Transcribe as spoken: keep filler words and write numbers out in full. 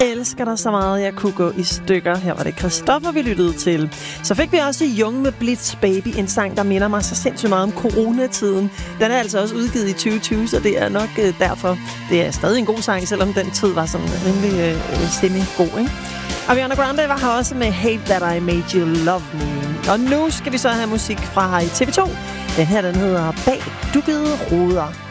elsker dig så meget, jeg kunne gå i stykker. Her var det Christoffer, vi lyttede til. Så fik vi også Young med Blitz Baby, en sang, der minder mig så sindssygt meget om coronatiden. Den er altså også udgivet i tyve tyve, så det er nok øh, derfor. Det er stadig en god sang, selvom den tid var sådan rimelig øh, semi-god, ikke? Ariana Grande var her også med Hate That I Made You Love Me. Og nu skal vi så have musik fra her i T V to. Den her, den hedder Bag Dukkede Ruder.